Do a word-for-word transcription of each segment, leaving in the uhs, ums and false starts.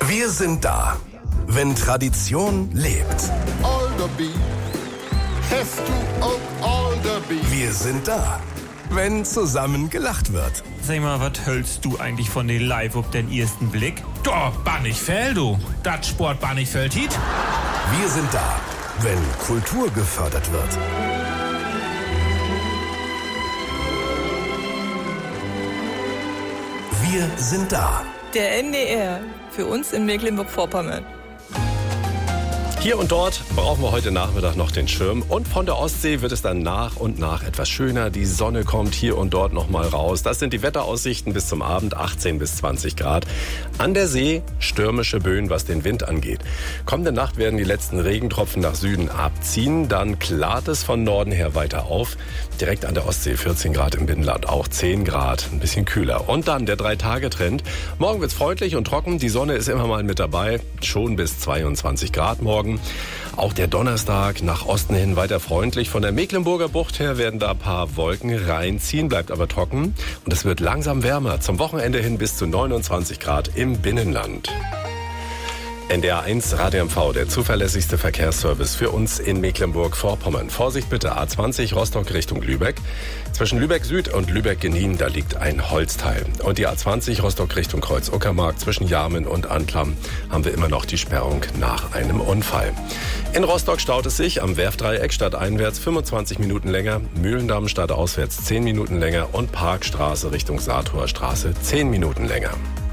Wir sind da, wenn Tradition lebt. Alderby, hast du auch Alderby? Wir sind da, wenn zusammen gelacht wird. Sag mal, was hältst du eigentlich von den Live auf den ersten Blick? Doch, Bannichfeld, du. Das Sport Bannichfeld hit. Wir sind da, wenn Kultur gefördert wird. Wir sind da. Der N D R, für uns in Mecklenburg-Vorpommern. Hier und dort brauchen wir heute Nachmittag noch den Schirm. Und von der Ostsee wird es dann nach und nach etwas schöner. Die Sonne kommt hier und dort noch mal raus. Das sind die Wetteraussichten bis zum Abend, achtzehn bis zwanzig Grad. An der See stürmische Böen, was den Wind angeht. Kommende Nacht werden die letzten Regentropfen nach Süden abziehen. Dann klart es von Norden her weiter auf. Direkt an der Ostsee vierzehn Grad, im Binnenland auch zehn Grad. Ein bisschen kühler. Und dann der Drei-Tage-Trend. Morgen wird's freundlich und trocken. Die Sonne ist immer mal mit dabei. Schon bis zweiundzwanzig Grad morgen. Auch der Donnerstag nach Osten hin weiter freundlich. Von der Mecklenburger Bucht her werden da ein paar Wolken reinziehen, bleibt aber trocken. Und es wird langsam wärmer. Zum Wochenende hin bis zu neunundzwanzig Grad im Binnenland. N D R eins Radio M V, der zuverlässigste Verkehrsservice für uns in Mecklenburg-Vorpommern. Vorsicht bitte, A zwanzig Rostock Richtung Lübeck. Zwischen Lübeck Süd und Lübeck-Genin, da liegt ein Holzteil. Und die A zwanzig Rostock Richtung Kreuz-Uckermark zwischen Jarmen und Antlam haben wir immer noch die Sperrung nach einem Unfall. In Rostock staut es sich am Werftdreieck stadteinwärts fünfundzwanzig Minuten länger, Mühlendamm stadtauswärts zehn Minuten länger und Parkstraße Richtung Saathofer Straße zehn Minuten länger.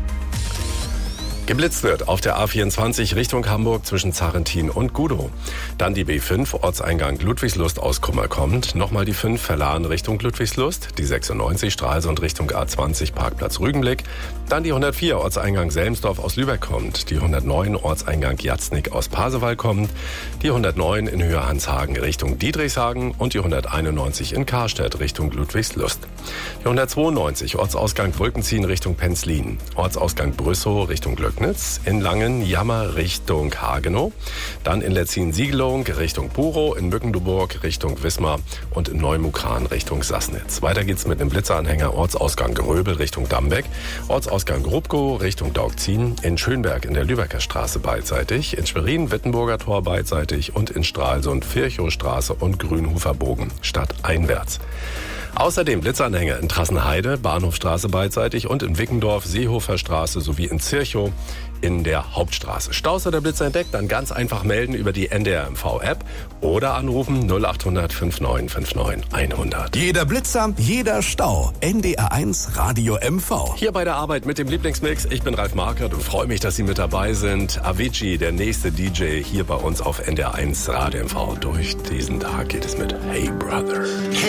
Geblitzt wird auf der A vierundzwanzig Richtung Hamburg zwischen Zarrentin und Gudow. Dann die B fünf, Ortseingang Ludwigslust aus Kummer kommt. Nochmal die fünf, Verlahen Richtung Ludwigslust. Die sechsundneunzig, Stralsund Richtung A zwanzig, Parkplatz Rügenblick. Dann die hundertvier, Ortseingang Selmsdorf aus Lübeck kommt. Die hundertneun, Ortseingang Jatznik aus Pasewalk kommt. Die hundertneun in Höhe Hanshagen Richtung Dietrichshagen. Und die hunderteinundneunzig in Karstedt Richtung Ludwigslust. Die hundertzweiundneunzig, Ortsausgang Wolkenziehen Richtung Penzlin. Ortsausgang Brüssow Richtung Glück. In Langen, Jammer Richtung Hagenow, dann in Letzin-Siegelung Richtung Burow, in Mückenduburg Richtung Wismar und in Neumukran Richtung Sassnitz. Weiter geht's mit einem Blitzeranhänger Ortsausgang Gröbel Richtung Dambeck, Ortsausgang Grubkow Richtung Daugzin, in Schönberg in der Lübecker Straße beidseitig, in Schwerin Wittenburger Tor beidseitig und in Stralsund Virchowstraße und Grünhofer Bogen stadteinwärts. Außerdem Blitzanhänger in Trassenheide, Bahnhofstraße beidseitig und in Wickendorf, Seehofer Straße sowie in Zirchow in der Hauptstraße. Staus oder Blitzer entdeckt, dann ganz einfach melden über die N D R M V-App oder anrufen null acht hundert neunundfünfzig neunundfünfzig hundert. Jeder Blitzer, jeder Stau. N D R eins Radio M V. Hier bei der Arbeit mit dem Lieblingsmix. Ich bin Ralf Markert und freue mich, dass Sie mit dabei sind. Avicii, der nächste D J hier bei uns auf N D R eins Radio M V. Durch diesen Tag geht es mit Hey Brother.